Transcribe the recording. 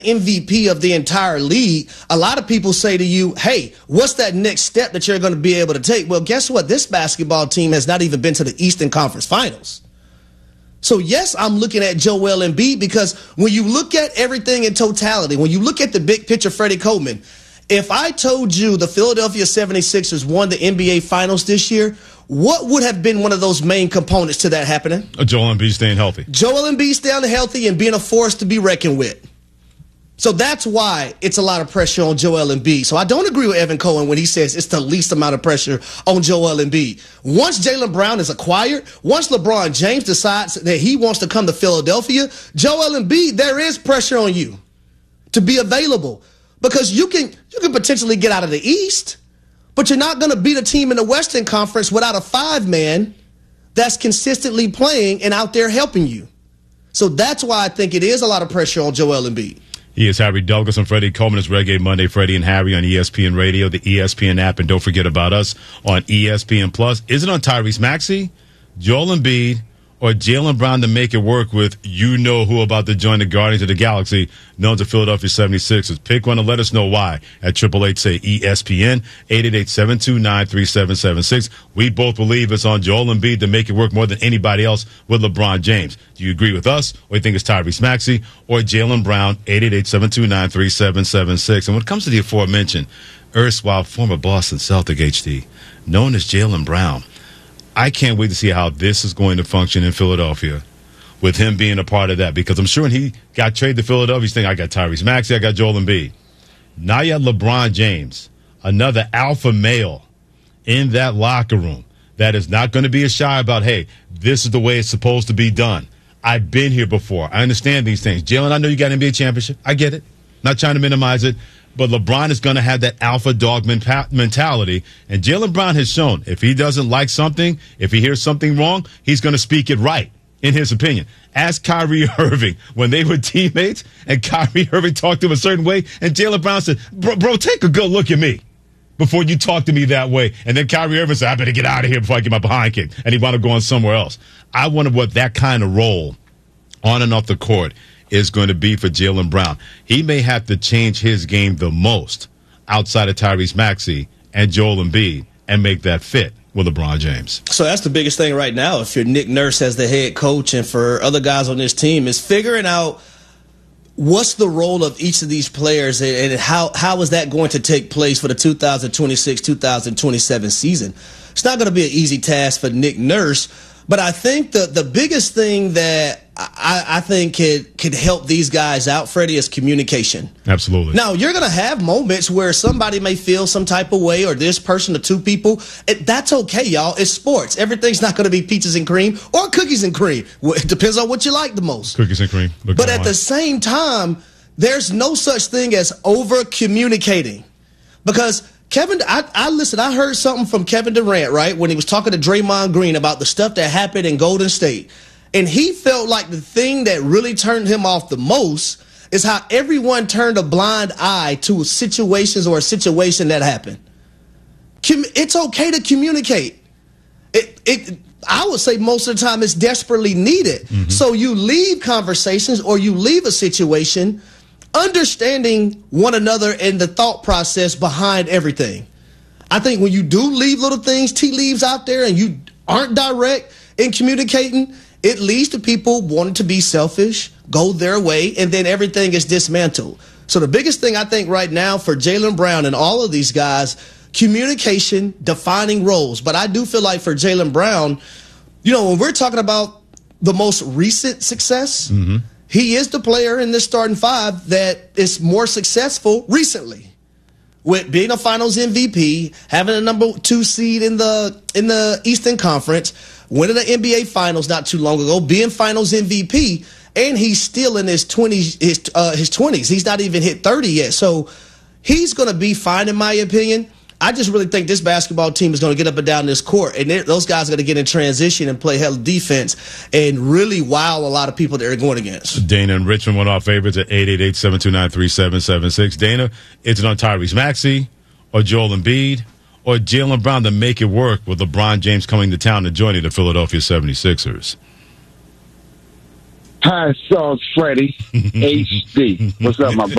MVP of the entire league, a lot of people say to you, hey, what's that next step that you're going to be able to take? Well, guess what? This basketball team has not even been to the Eastern Conference Finals. So, yes, I'm looking at Joel Embiid because when you look at everything in totality, when you look at the big picture, Freddie Coleman, if I told you the Philadelphia 76ers won the NBA Finals this year, what would have been one of those main components to that happening? Joel Embiid staying healthy. Joel Embiid staying healthy and being a force to be reckoned with. So that's why it's a lot of pressure on Joel Embiid. So I don't agree with Evan Cohen when he says it's the least amount of pressure on Joel Embiid. Once Jaylen Brown is acquired, once LeBron James decides that he wants to come to Philadelphia, Joel Embiid, there is pressure on you to be available because you can potentially get out of the East, but you're not going to beat a team in the Western Conference without a five-man that's consistently playing and out there helping you. So that's why I think it is a lot of pressure on Joel Embiid. He is Harry Douglas and Freddie Coleman. It's Reggae Monday, Freddie and Harry on ESPN Radio, the ESPN app, and don't forget about us on ESPN Plus. Is it on Tyrese Maxey, Joel Embiid, or Jaylen Brown to make it work with you-know-who about to join the Guardians of the Galaxy, known as the Philadelphia 76ers? Pick one and let us know why at 888-SAY-ESPN, 888-729-3776. We both believe it's on Joel Embiid to make it work more than anybody else with LeBron James. Do you agree with us, or you think it's Tyrese Maxey or Jaylen Brown? 888-729-3776. And when it comes to the aforementioned erstwhile former Boston Celtic, HD, known as Jaylen Brown, I can't wait to see how this is going to function in Philadelphia with him being a part of that, because I'm sure when he got traded to Philadelphia, he's thinking, I got Tyrese Maxey, I got Joel Embiid. Now you have LeBron James, another alpha male in that locker room that is not going to be as shy about, hey, this is the way it's supposed to be done. I've been here before. I understand these things. Jaylen, I know you got an NBA championship. I get it. Not trying to minimize it. But LeBron is going to have that alpha dog mentality. And Jaylen Brown has shown if he doesn't like something, if he hears something wrong, he's going to speak it right, in his opinion. Ask Kyrie Irving when they were teammates and Kyrie Irving talked to him a certain way. And Jaylen Brown said, bro, take a good look at me before you talk to me that way. And then Kyrie Irving said, I better get out of here before I get my behind kicked. And he wound up going somewhere else. I wonder what that kind of role on and off the court is going to be for Jaylen Brown. He may have to change his game the most outside of Tyrese Maxey and Joel Embiid and make that fit with LeBron James. So that's the biggest thing right now, if you're Nick Nurse as the head coach and for other guys on this team, is figuring out what's the role of each of these players and how is that going to take place for the 2026-2027 season. It's not going to be an easy task for Nick Nurse, but I think the biggest thing that I think could help these guys out, Freddie, is communication. Absolutely. Now, you're going to have moments where somebody may feel some type of way, or this person or two people. That's okay, y'all. It's sports. Everything's not going to be peaches and cream or cookies and cream. It depends on what you like the most. Cookies and cream. But at the same time, there's no such thing as over-communicating. Because I heard something from Kevin Durant, right, when he was talking to Draymond Green about the stuff that happened in Golden State. And he felt like the thing that really turned him off the most is how everyone turned a blind eye to situations or a situation that happened. It's okay to communicate. I would say most of the time it's desperately needed. Mm-hmm. So you leave conversations or you leave a situation understanding one another and the thought process behind everything. I think when you do leave little things, tea leaves out there, and you aren't direct in communicating, it leads to people wanting to be selfish, go their way, and then everything is dismantled. So the biggest thing I think right now for Jaylen Brown and all of these guys, communication, defining roles. But I do feel like for Jaylen Brown, when we're talking about the most recent success, mm-hmm. he is the player in this starting five that is more successful recently. With being a Finals MVP, having a number 2 seed in the Eastern Conference, winning the NBA Finals not too long ago, being Finals MVP, and he's still in his 20s. His 20s. He's not even hit 30 yet, so he's going to be fine in my opinion. I just really think this basketball team is going to get up and down this court, and those guys are going to get in transition and play hell defense and really wow a lot of people that they're going against. Dana and Richmond, one of our favorites, at 888-729-3776. Dana, is it on Tyrese Maxey or Joel Embiid or Jaylen Brown to make it work with LeBron James coming to town and joining the Philadelphia 76ers? High Sauce Freddy HD. What's up, my brother?